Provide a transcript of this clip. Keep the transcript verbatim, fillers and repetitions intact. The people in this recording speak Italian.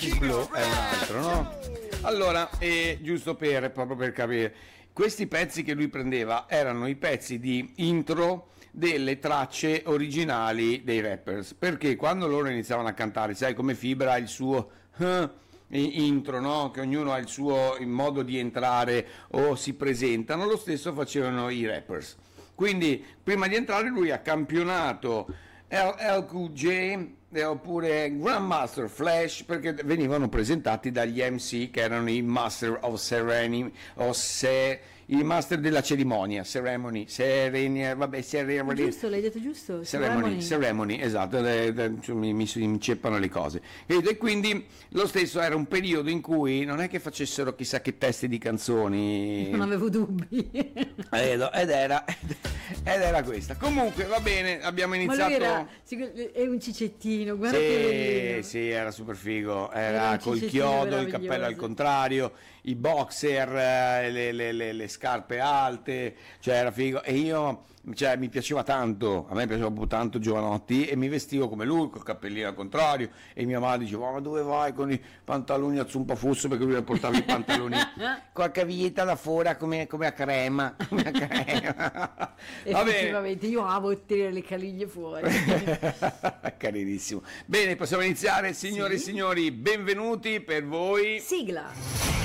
Blue è un altro, no? Allora, eh, giusto per, proprio per capire, questi pezzi che lui prendeva erano i pezzi di intro delle tracce originali dei rappers, perché quando loro iniziavano a cantare, sai come Fibra ha il suo uh, intro, no? Che ognuno ha il suo modo di entrare o si presentano, lo stesso facevano i rappers. Quindi prima di entrare lui ha campionato L L Cool J oppure Grandmaster Flash, perché venivano presentati dagli M C che erano i Master of Ceremony o se i master della cerimonia, ceremony, ceremony, vabbè, ceremony. Giusto, l'hai detto giusto? Ceremony, ceremony, esatto, le, le, cioè, mi, mi inceppano le cose. E quindi lo stesso era un periodo in cui non è che facessero chissà che testi di canzoni. Non avevo dubbi. Ed era, ed era questa. Comunque va bene, abbiamo iniziato. Ma lui era, è un cicettino, guarda sì, che sì, era super figo, era, era col chiodo, il cappello al contrario, i boxer, le, le, le, le scarpe alte, cioè era figo. E io, cioè, mi piaceva tanto, a me piaceva proprio tanto Giovanotti, e mi vestivo come lui, col cappellino al contrario, e mia madre diceva: oh, ma dove vai con i pantaloni a zumpafusso, perché lui portava i pantaloni con la caviglietta da fuori come, come a crema, come a crema. Effettivamente io amo tirare le caliglie fuori. Carinissimo. Bene, possiamo iniziare, signore e sì. signori, benvenuti per voi. Sigla.